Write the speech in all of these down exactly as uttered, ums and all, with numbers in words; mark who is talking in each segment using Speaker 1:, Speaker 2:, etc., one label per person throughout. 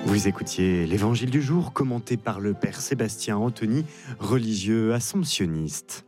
Speaker 1: Vous écoutiez l'Évangile du jour commenté par le Père Sébastien Anthony, religieux assomptionniste.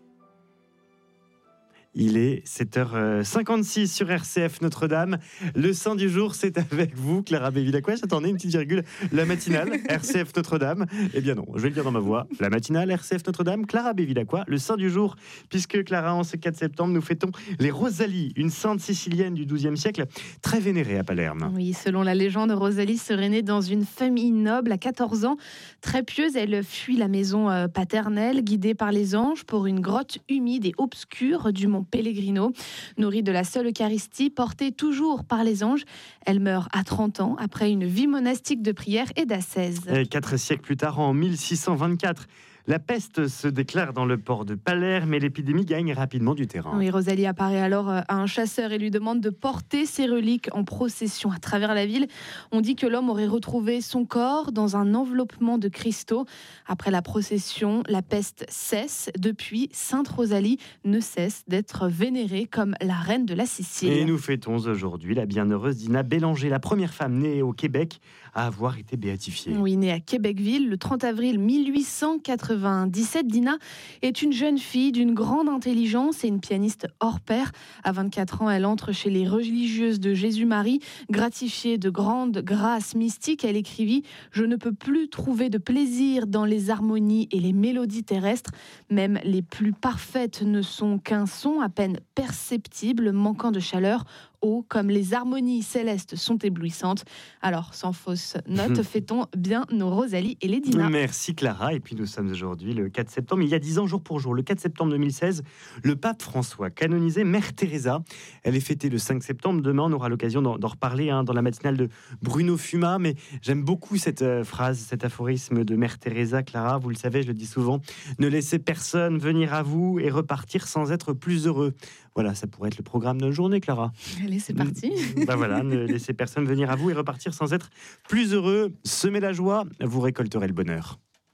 Speaker 1: Il est sept heures cinquante-six sur R C F Notre-Dame. Le Saint du jour, c'est avec vous, Clara Bévilacqua. J'attendais une petite virgule. La matinale, R C F Notre-Dame. Eh bien non, je vais le dire dans ma voix. La matinale, R C F Notre-Dame, Clara Bévilacqua. Le Saint du jour, puisque Clara, en ce quatre septembre, nous fêtons les Rosalie, une sainte sicilienne du douzième siècle, très vénérée à Palerme.
Speaker 2: Oui, selon la légende, Rosalie serait née dans une famille noble à quatorze ans. Très pieuse, elle fuit la maison paternelle, guidée par les anges, pour une grotte humide et obscure du mont Pellegrino. Nourrie de la seule Eucharistie, portée toujours par les anges, elle meurt à trente ans après une vie monastique de prière et d'ascèse.
Speaker 1: Et quatre siècles plus tard, en mille six cent vingt-quatre, la peste se déclare dans le port de Palerme et l'épidémie gagne rapidement du terrain.
Speaker 2: Oui, Rosalie apparaît alors à un chasseur et lui demande de porter ses reliques en procession à travers la ville. On dit que l'homme aurait retrouvé son corps dans un enveloppement de cristaux. Après la procession, la peste cesse. Depuis, Sainte Rosalie ne cesse d'être vénérée comme la reine de la Sicile.
Speaker 1: Et nous fêtons aujourd'hui la bienheureuse Dina Bélanger, la première femme née au Québec à avoir été béatifiée.
Speaker 2: Oui, née à Québecville le trente avril mille huit cent quatre-vingt-dix-sept, Dina est une jeune fille d'une grande intelligence et une pianiste hors pair. À vingt-quatre ans, elle entre chez les religieuses de Jésus-Marie. Gratifiée de grandes grâces mystiques, elle écrivit « Je ne peux plus trouver de plaisir dans les harmonies et les mélodies terrestres. Même les plus parfaites ne sont qu'un son à peine perceptible, manquant de chaleur. Oh, comme les harmonies célestes sont éblouissantes. » Alors, sans fausse note, fêtons bien nos Rosalie et les Dina.
Speaker 1: Merci Clara. Et puis nous sommes aujourd'hui le quatre septembre. Il y a dix ans, jour pour jour, le quatre septembre deux mille seize, le pape François canonisait Mère Teresa. Elle est fêtée le cinq septembre. Demain, on aura l'occasion d'en, d'en reparler hein, dans la matinale de Bruno Fuma. Mais j'aime beaucoup cette euh, phrase, cet aphorisme de Mère Teresa, Clara. Vous le savez, je le dis souvent. Ne laissez personne venir à vous et repartir sans être plus heureux. Voilà, ça pourrait être le programme de notre journée, Clara.
Speaker 2: Allez, c'est parti.
Speaker 1: Ben voilà, ne laissez personne venir à vous et repartir sans être plus heureux. Semez la joie, vous récolterez le bonheur.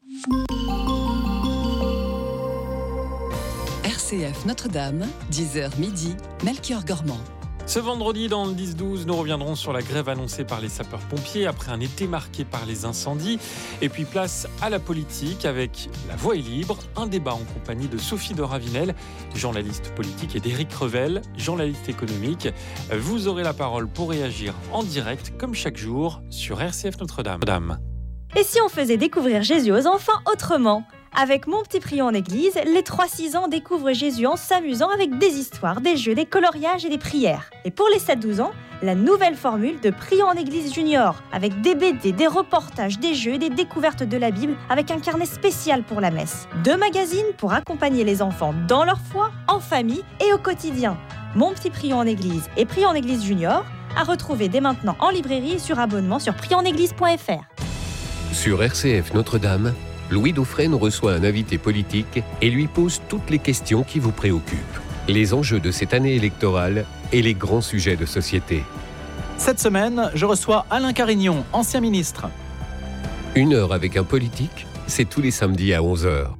Speaker 3: R C F Notre-Dame, dix heures midi, Melchior Gormand.
Speaker 4: Ce vendredi, dans le dix douze, nous reviendrons sur la grève annoncée par les sapeurs-pompiers après un été marqué par les incendies. Et puis place à la politique avec La Voix est libre, un débat en compagnie de Sophie de Ravinel, journaliste politique, et d'Éric Revel, journaliste économique. Vous aurez la parole pour réagir en direct, comme chaque jour, sur R C F Notre-Dame.
Speaker 5: Et si on faisait découvrir Jésus aux enfants autrement ? Avec Mon Petit Prion en Église, les trois six ans découvrent Jésus en s'amusant avec des histoires, des jeux, des coloriages et des prières. Et pour les sept douze ans, la nouvelle formule de Prion en Église Junior, avec des B D, des reportages, des jeux et des découvertes de la Bible, avec un carnet spécial pour la messe. Deux magazines pour accompagner les enfants dans leur foi, en famille et au quotidien. Mon Petit Prion en Église et Prion en Église Junior, à retrouver dès maintenant en librairie et sur abonnement sur prion en église point f r.
Speaker 6: Sur R C F Notre-Dame, Louis Dauphren reçoit un invité politique et lui pose toutes les questions qui vous préoccupent. Les enjeux de cette année électorale et les grands sujets de société.
Speaker 7: Cette semaine, je reçois Alain Carignon, ancien ministre.
Speaker 6: Une heure avec un politique, c'est tous les samedis à onze heures.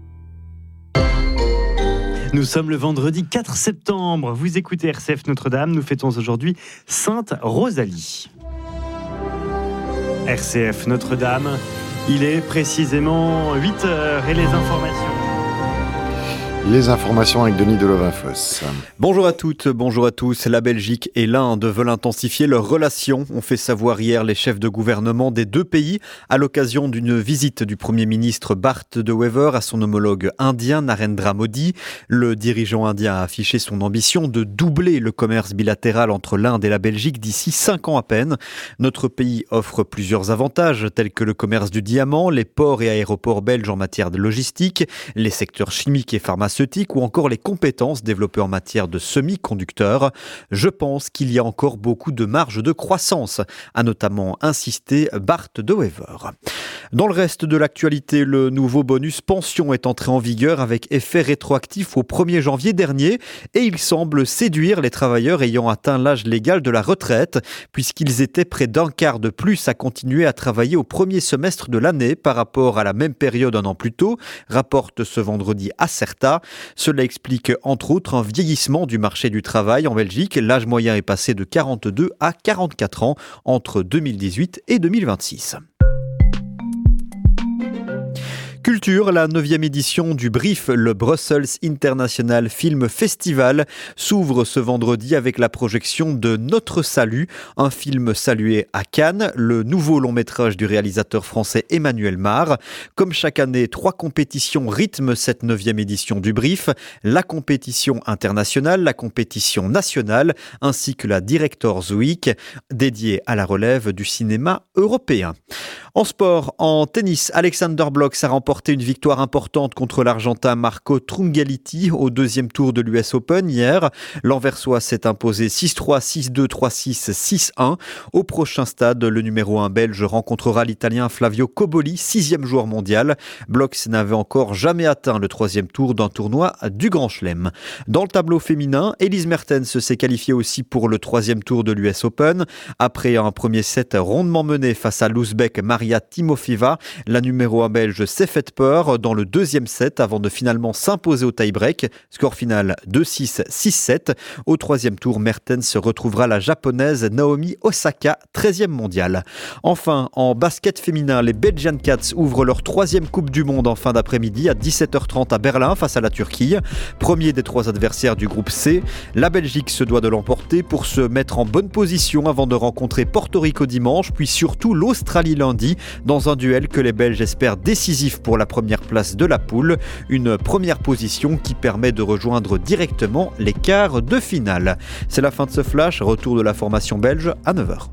Speaker 1: Nous sommes le vendredi quatre septembre. Vous écoutez R C F Notre-Dame. Nous fêtons aujourd'hui Sainte Rosalie. R C F Notre-Dame. Il est précisément huit heures et les informations.
Speaker 8: Les informations avec Denis Delovain-Foss.
Speaker 9: Bonjour à toutes, bonjour à tous. La Belgique et l'Inde veulent intensifier leurs relations, ont fait savoir hier les chefs de gouvernement des deux pays à l'occasion d'une visite du Premier ministre Bart de Wever à son homologue indien Narendra Modi. Le dirigeant indien a affiché son ambition de doubler le commerce bilatéral entre l'Inde et la Belgique d'ici cinq ans à peine. Notre pays offre plusieurs avantages tels que le commerce du diamant, les ports et aéroports belges en matière de logistique, les secteurs chimiques et pharmaceutiques ou encore les compétences développées en matière de semi-conducteurs. Je pense qu'il y a encore beaucoup de marge de croissance, a notamment insisté Bart de Wever. Dans le reste de l'actualité, le nouveau bonus pension est entré en vigueur avec effet rétroactif au premier janvier dernier et il semble séduire les travailleurs ayant atteint l'âge légal de la retraite puisqu'ils étaient près d'un quart de plus à continuer à travailler au premier semestre de l'année par rapport à la même période un an plus tôt, rapporte ce vendredi Acerta. Cela explique entre autres un vieillissement du marché du travail en Belgique. L'âge moyen est passé de quarante-deux à quarante-quatre ans entre deux mille dix-huit et deux mille vingt-six. Culture, la neuvième édition du Brief, le Brussels International Film Festival, s'ouvre ce vendredi avec la projection de Notre Salut, un film salué à Cannes, le nouveau long métrage du réalisateur français Emmanuel Mar. Comme chaque année, trois compétitions rythment cette neuvième édition du Brief, la compétition internationale, la compétition nationale, ainsi que la Directors Week, dédiée à la relève du cinéma européen. En sport, en tennis, Alexander Blok a remporté une victoire importante contre l'Argentin Marco Trungelliti au deuxième tour de l'U S Open hier. L'Anversois s'est imposé six trois, six deux, trois six, six un. Au prochain stade, le numéro un belge rencontrera l'Italien Flavio Cobolli, sixième joueur mondial. Blok n'avait encore jamais atteint le troisième tour d'un tournoi du Grand Chelem. Dans le tableau féminin, Elise Mertens s'est qualifiée aussi pour le troisième tour de l'U S Open. Après un premier set rondement mené face à l'Ouzbek Maria Timofeva, la numéro un belge s'est faite peur dans le deuxième set avant de finalement s'imposer au tie-break. Score final deux six, six sept. Au troisième tour, Mertens retrouvera la japonaise Naomi Osaka, treizième mondiale. Enfin, en basket féminin, les Belgian Cats ouvrent leur troisième Coupe du Monde en fin d'après-midi à dix-sept heures trente à Berlin face à la Turquie. Premier des trois adversaires du groupe C, la Belgique se doit de l'emporter pour se mettre en bonne position avant de rencontrer Porto Rico dimanche, puis surtout l'Australie lundi, dans un duel que les Belges espèrent décisif pour la première place de la poule. Une première position qui permet de rejoindre directement les quarts de finale. C'est la fin de ce flash, retour de la formation belge à neuf heures.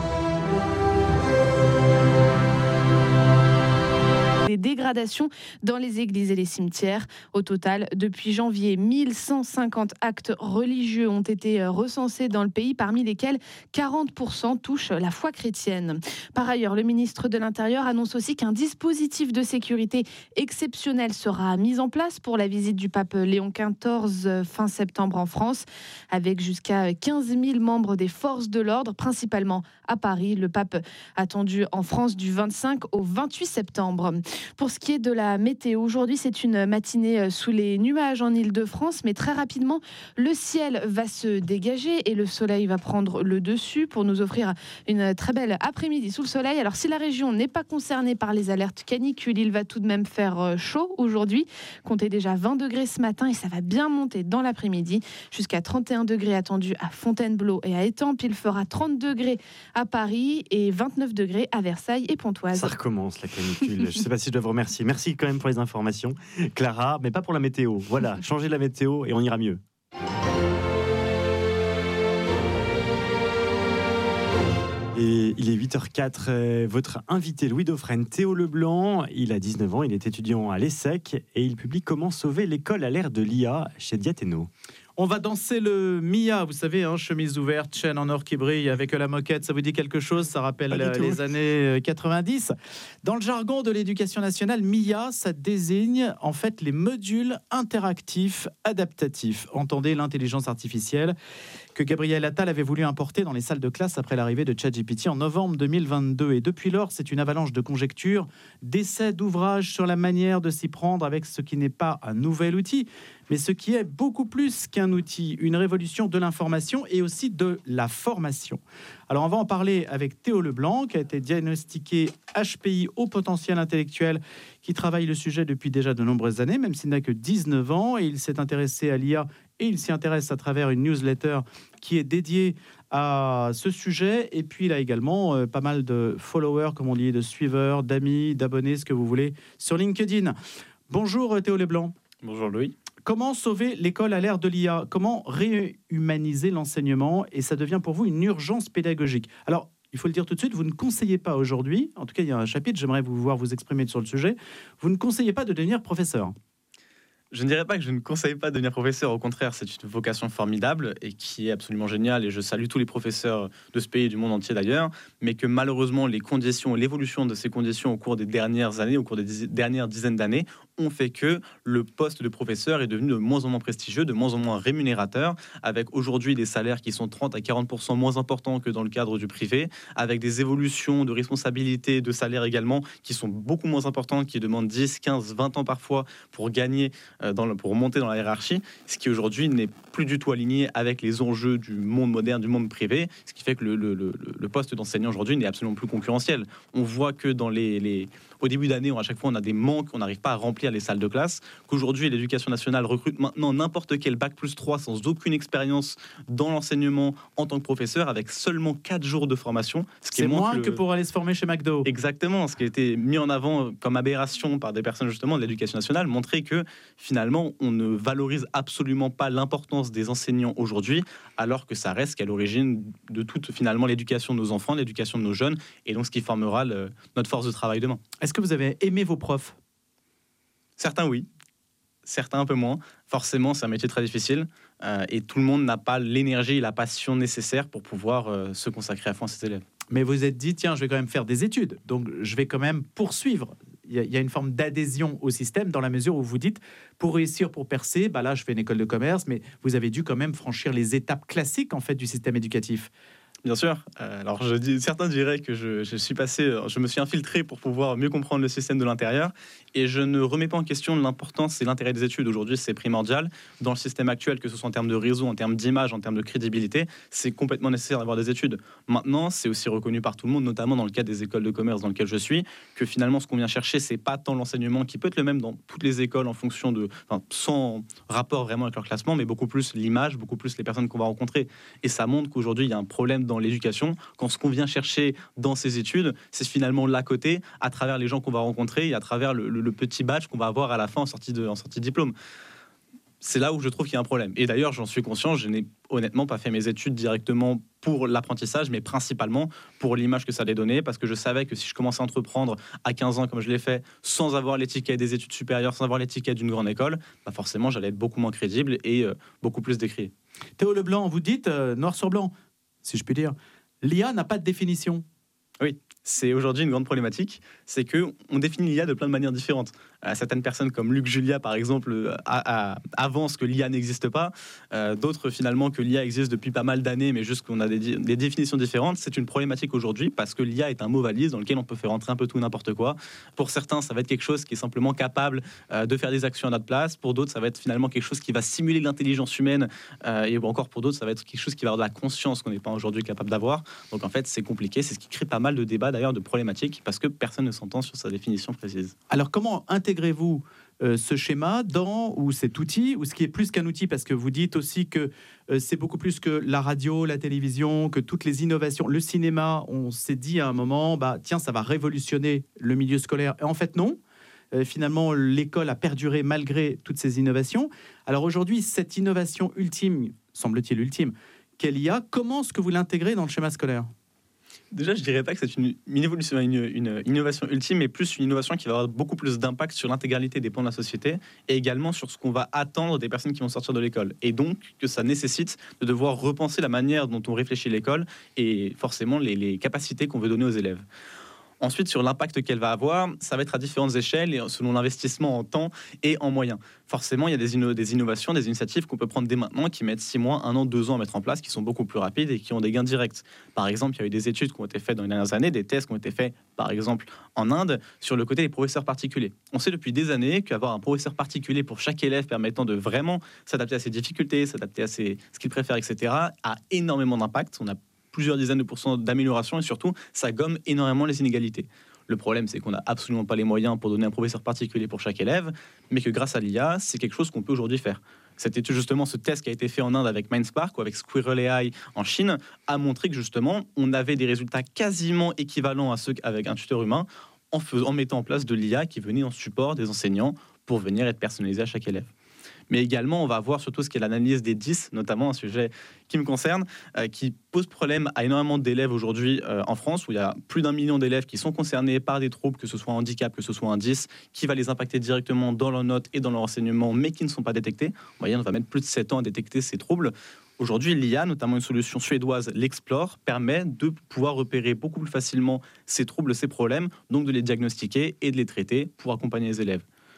Speaker 2: Des dégradations dans les églises et les cimetières. Au total, depuis janvier, mille cent cinquante actes religieux ont été recensés dans le pays, parmi lesquels quarante pour cent touchent la foi chrétienne. Par ailleurs, le ministre de l'Intérieur annonce aussi qu'un dispositif de sécurité exceptionnel sera mis en place pour la visite du pape Léon quatorze fin septembre en France, avec jusqu'à quinze mille membres des forces de l'ordre, principalement à Paris. Le pape attendu en France du vingt-cinq au vingt-huit septembre. Pour ce qui est de la météo, aujourd'hui c'est une matinée sous les nuages en Île-de-France, mais très rapidement le ciel va se dégager et le soleil va prendre le dessus pour nous offrir une très belle après-midi sous le soleil. Alors si la région n'est pas concernée par les alertes canicules, il va tout de même faire chaud aujourd'hui. Comptez déjà vingt degrés ce matin et ça va bien monter dans l'après-midi jusqu'à trente et un degrés attendus à Fontainebleau et à Étampes. Il fera trente degrés à Paris et vingt-neuf degrés à Versailles et Pontoise.
Speaker 1: Ça recommence la canicule. Je ne sais pas si je dois vous remercier. Merci quand même pour les informations, Clara, mais pas pour la météo. Voilà, changez la météo et on ira mieux. Et il est huit heures quatre. Euh, votre invité Louis Dauphren, Théo Leblanc, il a dix-neuf ans, il est étudiant à l'ESSEC et il publie Comment sauver l'école à l'ère de l'I A chez Diathéno.
Speaker 7: On va danser le Mia, vous savez, hein, chemise ouverte, chaîne en or qui brille avec la moquette. Ça vous dit quelque chose? Ça rappelle euh, les années quatre-vingt-dix. Dans le jargon de l'éducation nationale, Mia, ça désigne en fait les modules interactifs adaptatifs. Entendez l'intelligence artificielle que Gabriel Attal avait voulu importer dans les salles de classe après l'arrivée de ChatGPT en novembre deux mille vingt-deux. Et depuis lors, c'est une avalanche de conjectures, d'essais, d'ouvrages sur la manière de s'y prendre avec ce qui n'est pas un nouvel outil, mais ce qui est beaucoup plus qu'un outil, une révolution de l'information et aussi de la formation. Alors on va en parler avec Théo Leblanc, qui a été diagnostiqué H P I, haut potentiel intellectuel, qui travaille le sujet depuis déjà de nombreuses années, même s'il n'a que dix-neuf ans, et il s'est intéressé à l'I A et il s'y intéresse à travers une newsletter qui est dédiée à ce sujet. Et puis il a également euh, pas mal de followers, comme on dit, de suiveurs, d'amis, d'abonnés, ce que vous voulez, sur LinkedIn. Bonjour Théo Leblanc.
Speaker 10: Bonjour Louis.
Speaker 7: Comment sauver l'école à l'ère de l'I A? Comment réhumaniser l'enseignement? Et ça devient pour vous une urgence pédagogique. Alors, il faut le dire tout de suite, vous ne conseillez pas aujourd'hui, en tout cas il y a un chapitre, j'aimerais vous voir vous exprimer sur le sujet, vous ne conseillez pas de devenir professeur.
Speaker 10: Je ne dirais pas que je ne conseille pas de devenir professeur, au contraire, c'est une vocation formidable et qui est absolument géniale, et je salue tous les professeurs de ce pays et du monde entier d'ailleurs, mais que malheureusement les conditions, l'évolution de ces conditions au cours des dernières années, au cours des diz- dernières dizaines d'années, ont fait que le poste de professeur est devenu de moins en moins prestigieux, de moins en moins rémunérateur, avec aujourd'hui des salaires qui sont trente à quarante pour cent moins importants que dans le cadre du privé, avec des évolutions de responsabilité, de salaire également, qui sont beaucoup moins importantes, qui demandent dix, quinze, vingt ans parfois pour gagner, euh, dans le, pour monter dans la hiérarchie, ce qui aujourd'hui n'est plus du tout aligné avec les enjeux du monde moderne, du monde privé, ce qui fait que le, le, le, le poste d'enseignant aujourd'hui n'est absolument plus concurrentiel. On voit que dans les, les au début d'année, à chaque fois, on a des manques, on n'arrive pas à remplir les salles de classe, qu'aujourd'hui, l'éducation nationale recrute maintenant n'importe quel bac plus trois sans aucune expérience dans l'enseignement en tant que professeur, avec seulement quatre jours de formation. Ce qui
Speaker 7: C'est moins
Speaker 10: le...
Speaker 7: que pour aller se former chez McDo.
Speaker 10: Exactement, ce qui a été mis en avant comme aberration par des personnes justement de l'éducation nationale, montrer que finalement, on ne valorise absolument pas l'importance des enseignants aujourd'hui, alors que ça reste qu'à l'origine de toute finalement l'éducation de nos enfants, l'éducation de nos jeunes, et donc ce qui formera le, notre force de travail demain.
Speaker 7: Est-ce que vous avez aimé vos profs ?
Speaker 10: Certains oui, certains un peu moins. Forcément, c'est un métier très difficile euh, et tout le monde n'a pas l'énergie et la passion nécessaire pour pouvoir euh, se consacrer à fond à ses élèves.
Speaker 7: Mais vous êtes dit, tiens, je vais quand même faire des études, donc je vais quand même poursuivre. Il y a, il y a une forme d'adhésion au système dans la mesure où vous dites, pour réussir, pour percer, bah là, je fais une école de commerce, mais vous avez dû quand même franchir les étapes classiques en fait du système éducatif.
Speaker 10: Bien sûr. Euh, alors, je dis, certains diraient que je, je suis passé, je me suis infiltré pour pouvoir mieux comprendre le système de l'intérieur, et je ne remets pas en question l'importance et l'intérêt des études. Aujourd'hui, c'est primordial dans le système actuel, que ce soit en termes de réseau, en termes d'image, en termes de crédibilité. C'est complètement nécessaire d'avoir des études. Maintenant, c'est aussi reconnu par tout le monde, notamment dans le cadre des écoles de commerce dans lesquelles je suis, que finalement, ce qu'on vient chercher, c'est pas tant l'enseignement qui peut être le même dans toutes les écoles en fonction de, enfin, sans rapport vraiment avec leur classement, mais beaucoup plus l'image, beaucoup plus les personnes qu'on va rencontrer. Et ça montre qu'aujourd'hui, il y a un problème dans l'éducation, quand ce qu'on vient chercher dans ces études, c'est finalement l'à côté, à travers les gens qu'on va rencontrer et à travers le, le, le petit badge qu'on va avoir à la fin en sortie de, en sortie de diplôme. C'est là où je trouve qu'il y a un problème. Et d'ailleurs, j'en suis conscient, je n'ai honnêtement pas fait mes études directement pour l'apprentissage, mais principalement pour l'image que ça allait donner, parce que je savais que si je commençais à entreprendre à quinze ans, comme je l'ai fait, sans avoir l'étiquette des études supérieures, sans avoir l'étiquette d'une grande école, bah forcément, j'allais être beaucoup moins crédible et euh, beaucoup plus décrié.
Speaker 7: Théo Leblanc, vous dites, euh, noir sur blanc, si je puis dire, l'I A n'a pas de définition.
Speaker 10: Oui, c'est aujourd'hui une grande problématique, c'est qu'on définit l'I A de plein de manières différentes. Euh, certaines personnes comme Luc Julia, par exemple, a, a, avancent que l'I A n'existe pas. Euh, d'autres, finalement, que l'I A existe depuis pas mal d'années, mais juste qu'on a des, des définitions différentes. C'est une problématique aujourd'hui parce que l'I A est un mot valise dans lequel on peut faire rentrer un peu tout n'importe quoi. Pour certains, ça va être quelque chose qui est simplement capable euh, de faire des actions à notre place. Pour d'autres, ça va être finalement quelque chose qui va simuler l'intelligence humaine. Euh, et encore pour d'autres, ça va être quelque chose qui va avoir de la conscience qu'on n'est pas aujourd'hui capable d'avoir. Donc en fait, c'est compliqué. C'est ce qui crée pas mal de débats, d'ailleurs, de problématiques, parce que personne ne s'entend sur sa définition précise.
Speaker 7: Alors comment intégrez-vous euh, ce schéma dans, ou cet outil, ou ce qui est plus qu'un outil, parce que vous dites aussi que euh, c'est beaucoup plus que la radio, la télévision, que toutes les innovations. Le cinéma, on s'est dit à un moment, bah, tiens, ça va révolutionner le milieu scolaire. Et en fait, non. Euh, finalement, l'école a perduré malgré toutes ces innovations. Alors aujourd'hui, cette innovation ultime, semble-t-il ultime, qu'elle y a, comment est-ce que vous l'intégrez dans le schéma scolaire ?
Speaker 10: Déjà, je dirais pas que c'est une, une évolution, une, une innovation ultime, mais plus une innovation qui va avoir beaucoup plus d'impact sur l'intégralité des pans de la société et également sur ce qu'on va attendre des personnes qui vont sortir de l'école. Et donc, que ça nécessite de devoir repenser la manière dont on réfléchit l'école et forcément les, les capacités qu'on veut donner aux élèves. Ensuite, sur l'impact qu'elle va avoir, ça va être à différentes échelles et selon l'investissement en temps et en moyens. Forcément, il y a des, inno- des innovations, des initiatives qu'on peut prendre dès maintenant qui mettent six mois, un an, deux ans à mettre en place, qui sont beaucoup plus rapides et qui ont des gains directs. Par exemple, il y a eu des études qui ont été faites dans les dernières années, des tests qui ont été faits, par exemple, en Inde, sur le côté des professeurs particuliers. On sait depuis des années qu'avoir un professeur particulier pour chaque élève permettant de vraiment s'adapter à ses difficultés, s'adapter à ses, ce qu'il préfère, et cetera, a énormément d'impact. On a plusieurs dizaines de pourcents d'amélioration et surtout, ça gomme énormément les inégalités. Le problème, c'est qu'on n'a absolument pas les moyens pour donner un professeur particulier pour chaque élève, mais que grâce à l'I A, c'est quelque chose qu'on peut aujourd'hui faire. C'était justement ce test qui a été fait en Inde avec MindSpark ou avec Squirrel A I en Chine, a montré que justement, on avait des résultats quasiment équivalents à ceux avec un tuteur humain en, faisant, en mettant en place de l'I A qui venait en support des enseignants pour venir être personnalisé à chaque élève. Mais également, on va voir surtout ce qu'est l'analyse des dix, notamment un sujet qui me concerne, euh, qui pose problème à énormément d'élèves aujourd'hui euh, en France, où il y a plus d'un million d'élèves qui sont concernés par des troubles, que ce soit un handicap, que ce soit un dix, qui va les impacter directement dans leurs notes et dans leur enseignement, mais qui ne sont pas détectés. En moyenne, on va mettre plus de sept ans à détecter ces troubles. Aujourd'hui, l'I A, notamment une solution suédoise, l'Explore, permet de pouvoir repérer beaucoup plus facilement ces troubles, ces problèmes, donc de les diagnostiquer et de les traiter pour accompagner les élèves.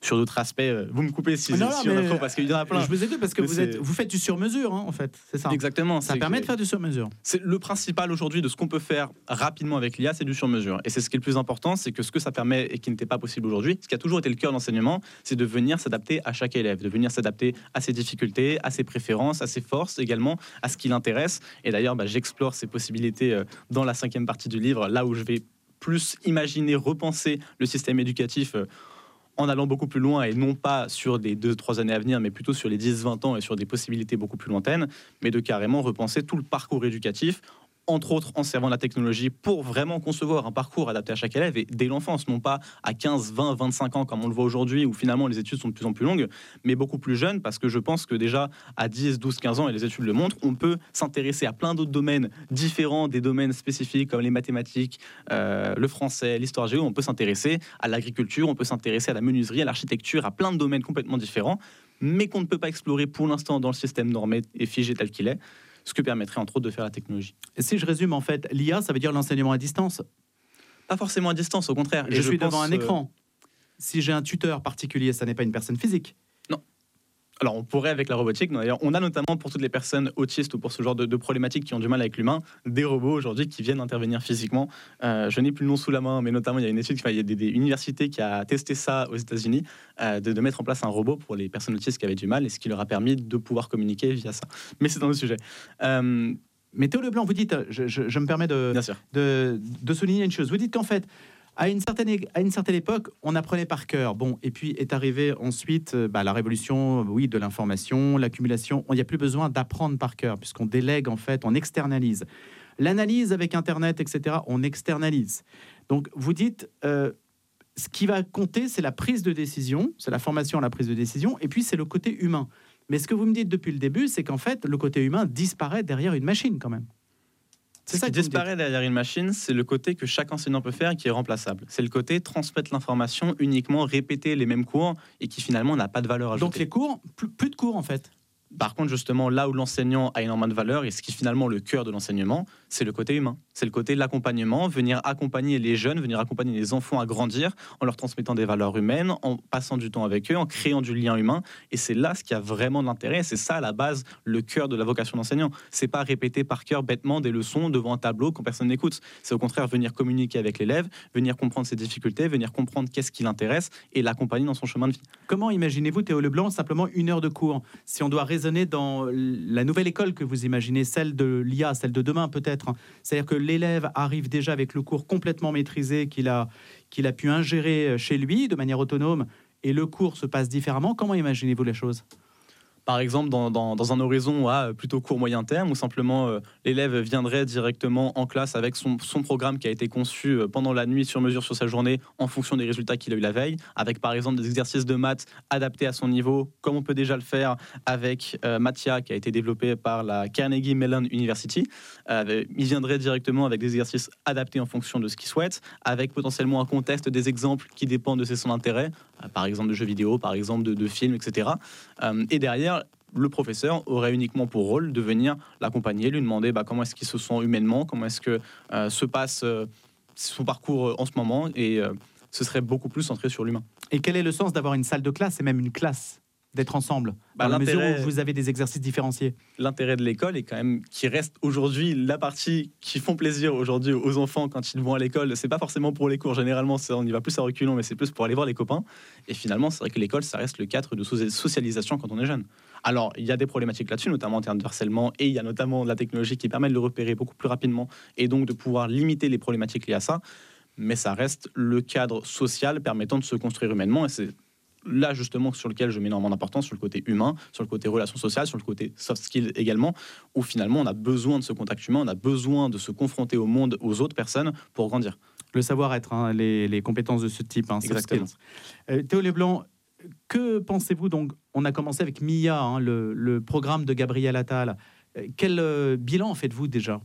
Speaker 10: sur d'autres aspects, euh, vous me coupez si,
Speaker 7: non,
Speaker 10: si
Speaker 7: non,
Speaker 10: on a
Speaker 7: mais,
Speaker 10: trop, parce qu'il y en a plein.
Speaker 7: Je vous ai dit parce que vous, êtes, vous faites du sur-mesure, hein, en fait, c'est ça.
Speaker 10: Exactement.
Speaker 7: Ça permet de faire du sur-mesure.
Speaker 10: C'est le principal aujourd'hui de ce qu'on peut faire rapidement avec l'I A, c'est du sur-mesure. Et c'est ce qui est le plus important, c'est que ce que ça permet et qui n'était pas possible aujourd'hui, ce qui a toujours été le cœur de l'enseignement, c'est de venir s'adapter à chaque élève, de venir s'adapter à ses difficultés, à ses préférences, à ses forces également, à ce qui l'intéresse. Et d'ailleurs, bah, j'explore ces possibilités euh, dans la cinquième partie du livre, là où je vais plus imaginer, repenser le système éducatif euh, en allant beaucoup plus loin et non pas sur des deux trois années à venir, mais plutôt sur les dix vingt ans et sur des possibilités beaucoup plus lointaines, mais de carrément repenser tout le parcours éducatif, entre autres en servant de la technologie pour vraiment concevoir un parcours adapté à chaque élève et dès l'enfance, non pas à quinze, vingt, vingt-cinq ans comme on le voit aujourd'hui où finalement les études sont de plus en plus longues, mais beaucoup plus jeunes, parce que je pense que déjà à dix, douze, quinze ans, et les études le montrent, on peut s'intéresser à plein d'autres domaines différents des domaines spécifiques comme les mathématiques, euh, le français, l'histoire géo. On peut s'intéresser à l'agriculture, on peut s'intéresser à la menuiserie, à l'architecture, à plein de domaines complètement différents, mais qu'on ne peut pas explorer pour l'instant dans le système normé et figé tel qu'il est, ce que permettrait entre autres de faire la technologie.
Speaker 7: Et si je résume, en fait, l'I A, ça veut dire l'enseignement à distance?
Speaker 10: Pas forcément à distance, au contraire.
Speaker 7: Je,
Speaker 10: Et
Speaker 7: je suis
Speaker 10: pense,
Speaker 7: devant un
Speaker 10: euh...
Speaker 7: écran. Si j'ai un tuteur particulier, ça n'est pas une personne physique.
Speaker 10: Non. Alors, on pourrait avec la robotique. D'ailleurs, on a notamment pour toutes les personnes autistes ou pour ce genre de, de problématiques qui ont du mal avec l'humain, des robots aujourd'hui qui viennent intervenir physiquement. Euh, je n'ai plus le nom sous la main, mais notamment, il y a une étude, enfin, il y a des, des universités qui a testé ça aux États-Unis, euh, de, de mettre en place un robot pour les personnes autistes qui avaient du mal et ce qui leur a permis de pouvoir communiquer via ça. Mais c'est un autre sujet. Euh,
Speaker 7: Mais Théo Leblanc, vous dites, je, je, je me permets de, de, de souligner une chose. Vous dites qu'en fait, à une certaine, à une certaine époque, on apprenait par cœur. Bon, et puis est arrivée ensuite bah, la révolution, oui, de l'information, l'accumulation. Il n'y a plus besoin d'apprendre par cœur, puisqu'on délègue, en fait, on externalise. L'analyse avec Internet, et cetera, on externalise. Donc, vous dites, euh, ce qui va compter, c'est la prise de décision, c'est la formation à la prise de décision, et puis c'est le côté humain. Mais ce que vous me dites depuis le début, c'est qu'en fait, le côté humain disparaît derrière une machine, quand même.
Speaker 10: C'est ça qui disparaît derrière une machine, c'est le côté que chaque enseignant peut faire et qui est remplaçable. C'est le côté transmettre l'information uniquement, répéter les mêmes cours et qui finalement n'a pas de valeur ajoutée.
Speaker 7: Donc les cours, plus, plus de cours en fait.
Speaker 10: Par contre, justement, là où l'enseignant a énormément de valeur et ce qui est finalement le cœur de l'enseignement, c'est le côté humain. C'est le côté de l'accompagnement, venir accompagner les jeunes, venir accompagner les enfants à grandir en leur transmettant des valeurs humaines, en passant du temps avec eux, en créant du lien humain. Et c'est là ce qui a vraiment de l'intérêt. C'est ça, à la base, le cœur de la vocation d'enseignant. C'est pas répéter par cœur bêtement des leçons devant un tableau quand personne n'écoute. C'est au contraire venir communiquer avec l'élève, venir comprendre ses difficultés, venir comprendre qu'est-ce qui l'intéresse et l'accompagner dans son chemin de vie.
Speaker 7: Comment imaginez-vous, Théo Leblanc, simplement une heure de cours? Si on doit raisonner dans la nouvelle école que vous imaginez, celle de l'I A, celle de demain peut-être, hein. C'est-à-dire que l'élève arrive déjà avec le cours complètement maîtrisé, qu'il a, qu'il a pu ingérer chez lui de manière autonome, et le cours se passe différemment. Comment imaginez-vous les choses ?
Speaker 10: Par exemple, dans, dans, dans un horizon à plutôt court moyen terme, où simplement euh, l'élève viendrait directement en classe avec son, son programme qui a été conçu euh, pendant la nuit sur mesure sur sa journée en fonction des résultats qu'il a eu la veille, avec par exemple des exercices de maths adaptés à son niveau, comme on peut déjà le faire avec euh, Mathia, qui a été développé par la Carnegie Mellon University. Euh, il viendrait directement avec des exercices adaptés en fonction de ce qu'il souhaite, avec potentiellement un contexte, des exemples qui dépendent de ses son intérêt, euh, par exemple de jeux vidéo, par exemple de, de films, et cetera. Euh, et derrière, le professeur aurait uniquement pour rôle de venir l'accompagner, lui demander bah, comment est-ce qu'il se sent humainement, comment est-ce que euh, se passe euh, son parcours euh, en ce moment, et euh, ce serait beaucoup plus centré sur l'humain.
Speaker 7: Et quel est le sens d'avoir une salle de classe et même une classe, d'être ensemble,
Speaker 10: bah,
Speaker 7: dans la mesure où vous avez des exercices différenciés?
Speaker 10: L'intérêt de l'école est quand même qui reste aujourd'hui la partie qui font plaisir aujourd'hui aux enfants quand ils vont à l'école. C'est pas forcément pour les cours, généralement on y va plus à reculons, mais c'est plus pour aller voir les copains. Et finalement, c'est vrai que l'école, ça reste le cadre de socialisation quand on est jeune. Alors, il y a des problématiques là-dessus, notamment en termes de harcèlement, et il y a notamment la technologie qui permet de le repérer beaucoup plus rapidement et donc de pouvoir limiter les problématiques liées à ça. Mais ça reste le cadre social permettant de se construire humainement, et c'est là justement sur lequel je mets énormément d'importance, sur le côté humain, sur le côté relations sociales, sur le côté soft skills également, où finalement on a besoin de ce contact humain, on a besoin de se confronter au monde, aux autres personnes pour grandir.
Speaker 7: Le savoir-être, hein, les, les compétences de ce type, hein, soft
Speaker 10: Exactement.
Speaker 7: skills. Euh, Théo Leblanc, que pensez-vous donc? On a commencé avec Mia, hein, le, le programme de Gabriel Attal. Euh, quel euh, bilan en faites-vous déjà?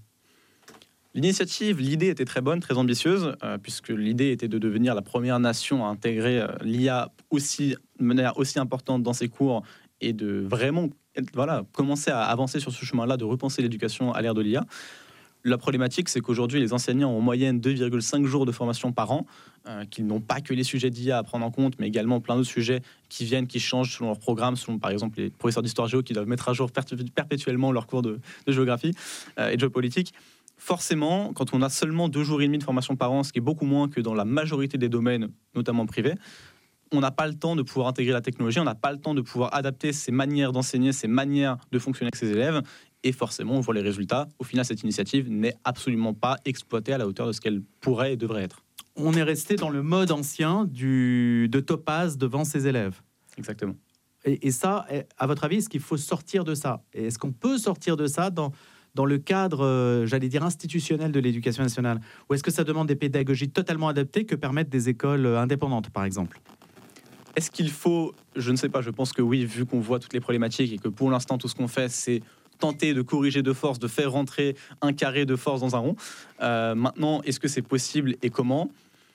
Speaker 10: L'initiative, l'idée était très bonne, très ambitieuse, euh, puisque l'idée était de devenir la première nation à intégrer euh, l'I A aussi, de manière aussi importante dans ses cours et de vraiment voilà, commencer à avancer sur ce chemin-là, de repenser l'éducation à l'ère de l'I A. La problématique, c'est qu'aujourd'hui, les enseignants ont en moyenne deux virgule cinq jours de formation par an, euh, qu'ils n'ont pas que les sujets d'I A à prendre en compte, mais également plein d'autres sujets qui viennent, qui changent selon leur programme, selon par exemple les professeurs d'histoire géo qui doivent mettre à jour perpétuellement leurs cours de, de géographie euh, et de géopolitique. Forcément, quand on a seulement deux jours et demi de formation par an, ce qui est beaucoup moins que dans la majorité des domaines, notamment privés, on n'a pas le temps de pouvoir intégrer la technologie, on n'a pas le temps de pouvoir adapter ses manières d'enseigner, ses manières de fonctionner avec ses élèves. Et forcément, on voit les résultats. Au final, cette initiative n'est absolument pas exploitée à la hauteur de ce qu'elle pourrait et devrait être.
Speaker 7: On est resté dans le mode ancien du, de topaz devant ses élèves.
Speaker 10: Exactement.
Speaker 7: Et, et ça, à votre avis, est-ce qu'il faut sortir de ça? Et est-ce qu'on peut sortir de ça dans, dans le cadre, euh, j'allais dire, institutionnel de l'éducation nationale? Ou est-ce que ça demande des pédagogies totalement adaptées que permettent des écoles indépendantes, par exemple?
Speaker 10: Est-ce qu'il faut? Je ne sais pas, je pense que oui, vu qu'on voit toutes les problématiques et que pour l'instant, tout ce qu'on fait, c'est tenter de corriger de force, de faire rentrer un carré de force dans un rond. Euh, maintenant, est-ce que c'est possible et comment?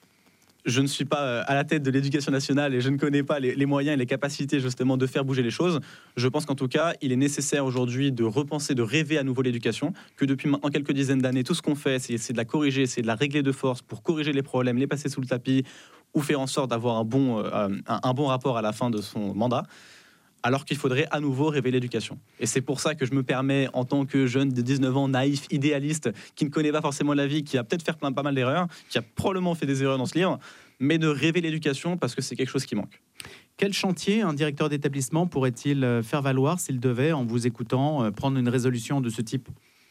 Speaker 10: Je ne suis pas à la tête de l'éducation nationale et je ne connais pas les, les moyens et les capacités justement de faire bouger les choses. Je pense qu'en tout cas, il est nécessaire aujourd'hui de repenser, de rêver à nouveau l'éducation, que depuis maintenant quelques dizaines d'années, tout ce qu'on fait, c'est, c'est de la corriger, c'est de la régler de force pour corriger les problèmes, les passer sous le tapis ou faire en sorte d'avoir un bon, euh, un, un bon rapport à la fin de son mandat. Alors qu'il faudrait à nouveau rêver l'éducation. Et c'est pour ça que je me permets, en tant que jeune de dix-neuf ans, naïf, idéaliste, qui ne connaît pas forcément la vie, qui a peut-être fait plein, pas mal d'erreurs, qui a probablement fait des erreurs dans ce livre, mais de rêver l'éducation parce que c'est quelque chose qui manque.
Speaker 7: Quel chantier un directeur d'établissement pourrait-il faire valoir s'il devait, en vous écoutant, prendre une résolution de ce type?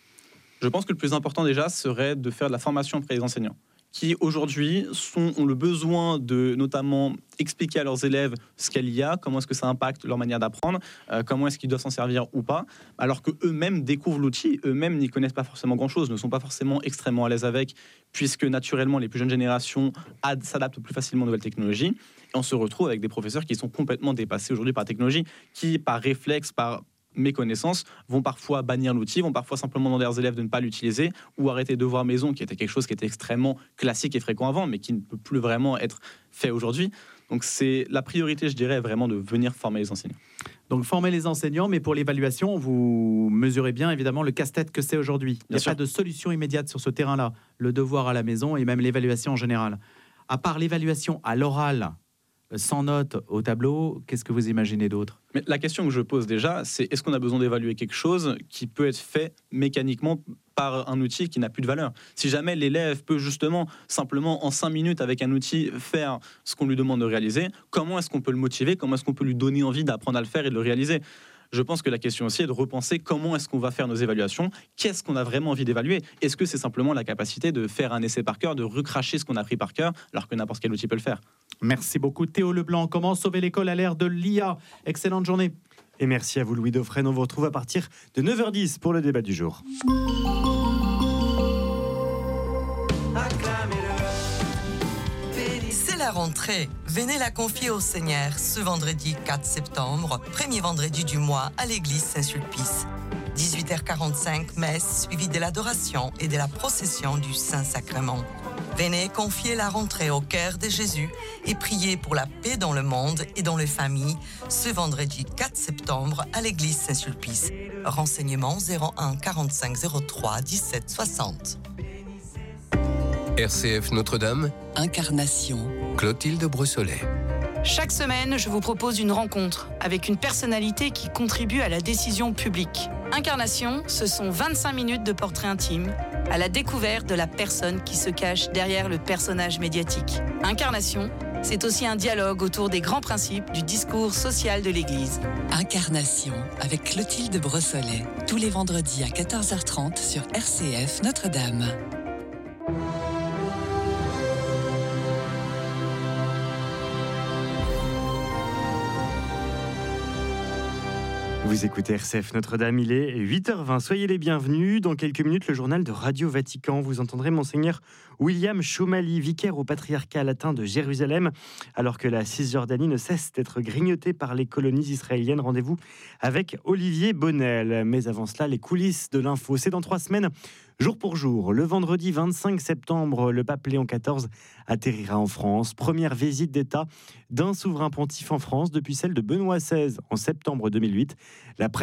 Speaker 10: Je pense que le plus important déjà serait de faire de la formation auprès des enseignants, qui aujourd'hui sont, ont le besoin de notamment expliquer à leurs élèves ce qu'elle y a, comment est-ce que ça impacte leur manière d'apprendre, euh, comment est-ce qu'ils doivent s'en servir ou pas, alors qu'eux-mêmes découvrent l'outil, eux-mêmes n'y connaissent pas forcément grand-chose, ne sont pas forcément extrêmement à l'aise avec, puisque naturellement les plus jeunes générations ad- s'adaptent plus facilement aux nouvelles technologies, et on se retrouve avec des professeurs qui sont complètement dépassés aujourd'hui par la technologie, qui par réflexe, par méconnaissance, vont parfois bannir l'outil, vont parfois simplement demander à leurs élèves de ne pas l'utiliser ou arrêter devoir maison, qui était quelque chose qui était extrêmement classique et fréquent avant, mais qui ne peut plus vraiment être fait aujourd'hui. Donc c'est la priorité, je dirais, vraiment de venir former les enseignants.
Speaker 7: Donc former les enseignants, mais pour l'évaluation, vous mesurez bien évidemment le casse-tête que c'est aujourd'hui. Il n'y a pas de solution immédiate sur ce terrain-là, le devoir à la maison et même l'évaluation en général. À part l'évaluation à l'oral, sans notes au tableau, qu'est-ce que vous imaginez d'autre?
Speaker 10: Mais la question que je pose déjà, c'est est-ce qu'on a besoin d'évaluer quelque chose qui peut être fait mécaniquement par un outil qui n'a plus de valeur? Si jamais l'élève peut justement, simplement en cinq minutes avec un outil, faire ce qu'on lui demande de réaliser, comment est-ce qu'on peut le motiver? Comment est-ce qu'on peut lui donner envie d'apprendre à le faire et de le réaliser? Je pense que la question aussi est de repenser comment est-ce qu'on va faire nos évaluations, qu'est-ce qu'on a vraiment envie d'évaluer. Est-ce que c'est simplement la capacité de faire un essai par cœur, de recracher ce qu'on a appris par cœur, alors que n'importe quel outil peut le faire?
Speaker 7: Merci beaucoup Théo Leblanc. Comment sauver l'école à l'ère de l'I A? Excellente journée.
Speaker 1: Et merci à vous Louis Dauphren. On vous retrouve à partir de neuf heures dix pour le débat du jour.
Speaker 11: C'est la rentrée. Venez la confier au Seigneur ce vendredi quatre septembre, premier vendredi du mois à l'église Saint-Sulpice. dix-huit heures quarante-cinq, messe suivie de l'adoration et de la procession du Saint-Sacrement. Venez confier la rentrée au cœur de Jésus et prier pour la paix dans le monde et dans les familles ce vendredi quatre septembre à l'église Saint-Sulpice. Renseignements zéro un quarante-cinq zéro trois dix-sept soixante.
Speaker 6: R C F Notre-Dame,
Speaker 3: Incarnation.
Speaker 6: Clotilde Brossolet.
Speaker 12: Chaque semaine, je vous propose une rencontre avec une personnalité qui contribue à la décision publique. Incarnation, ce sont vingt-cinq minutes de portrait intime à la découverte de la personne qui se cache derrière le personnage médiatique. Incarnation, c'est aussi un dialogue autour des grands principes du discours social de l'Église.
Speaker 3: Incarnation avec Clotilde Brossolet, tous les vendredis à quatorze heures trente sur R C F Notre-Dame.
Speaker 1: Vous écoutez R C F Notre-Dame, il est huit heures vingt. Soyez les bienvenus. Dans quelques minutes, le journal de Radio Vatican. Vous entendrez Monseigneur William Chomali, vicaire au patriarcat latin de Jérusalem. Alors que la Cisjordanie ne cesse d'être grignotée par les colonies israéliennes, rendez-vous avec Olivier Bonnel. Mais avant cela, les coulisses de l'info. C'est dans trois semaines, jour pour jour. Le vendredi vingt-cinq septembre, le pape Léon quatorze atterrira en France. Première visite d'État d'un souverain pontife en France depuis celle de Benoît seize en septembre deux mille huit. La